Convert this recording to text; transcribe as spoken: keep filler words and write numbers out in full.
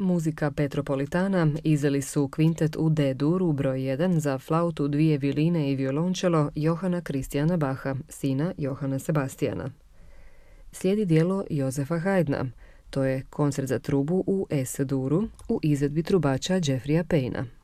Muzika Petropolitana izveli su kvintet u D-duru broj jedan za flautu, dvije violine i violončelo Johana Kristijana Bacha, sina Johana Sebastijana. Slijedi djelo Jozefa Haydna, to je koncert za trubu u Es-duru u izvedbi trubača Jeffreya Payna.